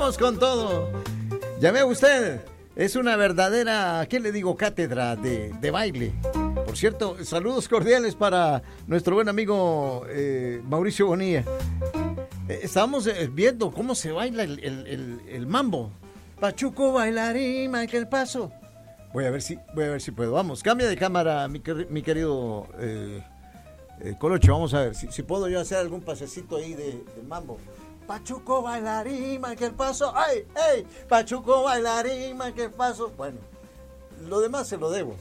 Vamos con todo. Ya ve usted, es una verdadera, ¿qué le digo? Cátedra de baile. Por cierto, saludos cordiales para nuestro buen amigo Mauricio Bonilla. Estábamos viendo cómo se baila el mambo. Pachuco bailarín, Michael Paso. Voy a ver si puedo. Vamos, cambia de cámara, mi querido Colocho. Vamos a ver si puedo yo hacer algún pasecito ahí de mambo. Pachuco bailarín, Michael Paso. ¡Ay, ey! Pachuco bailarín, Michael Paso. Bueno, lo demás se lo debo.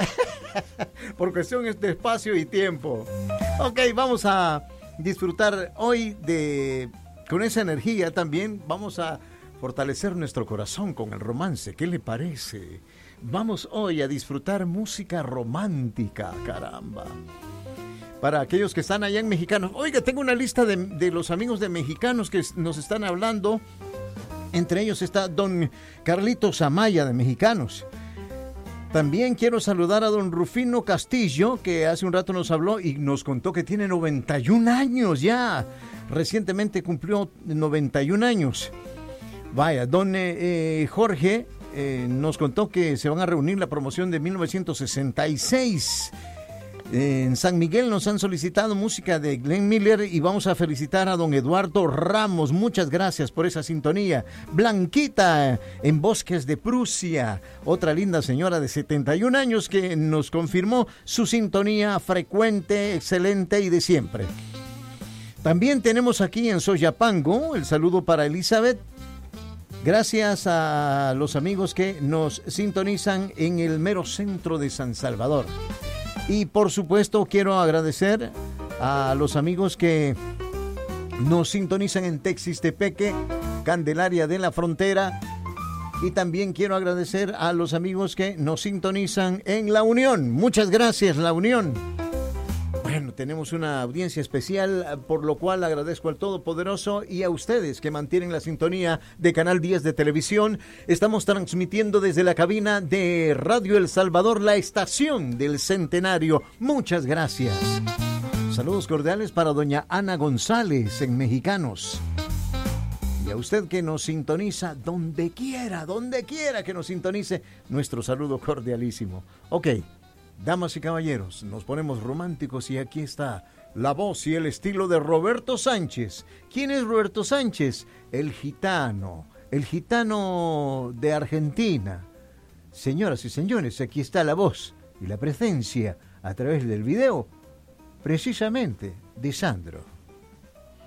Por cuestión de espacio y tiempo. Ok, vamos a disfrutar hoy con esa energía también. Vamos a fortalecer nuestro corazón con el romance. ¿Qué le parece? Vamos hoy a disfrutar música romántica, caramba. Para aquellos que están allá en Mexicanos. Oiga, tengo una lista de los amigos de Mexicanos que nos están hablando. Entre ellos está don Carlitos Amaya de Mexicanos. También quiero saludar a don Rufino Castillo, que hace un rato nos habló y nos contó que tiene 91 años ya. Recientemente cumplió 91 años. Vaya, don Jorge nos contó que se van a reunir la promoción de 1966. En San Miguel nos han solicitado música de Glenn Miller y vamos a felicitar a don Eduardo Ramos. Muchas gracias por esa sintonía. Blanquita en Bosques de Prusia, otra linda señora de 71 años que nos confirmó su sintonía frecuente, excelente y de siempre. También tenemos aquí en Soyapango el saludo para Elizabeth. Gracias a los amigos que nos sintonizan en el mero centro de San Salvador. Y por supuesto quiero agradecer a los amigos que nos sintonizan en Texistepeque, Candelaria de la Frontera. Y también quiero agradecer a los amigos que nos sintonizan en La Unión. Muchas gracias, La Unión. Bueno, tenemos una audiencia especial, por lo cual agradezco al Todopoderoso y a ustedes que mantienen la sintonía de Canal 10 de televisión. Estamos transmitiendo desde la cabina de Radio El Salvador, la estación del Centenario. Muchas gracias. Saludos cordiales para doña Ana González en Mexicanos. Y a usted que nos sintoniza donde quiera que nos sintonice, nuestro saludo cordialísimo. Ok. Damas y caballeros, nos ponemos románticos y aquí está la voz y el estilo de Roberto Sánchez. ¿Quién es Roberto Sánchez? El gitano de Argentina. Señoras y señores, aquí está la voz y la presencia a través del video, precisamente de Sandro.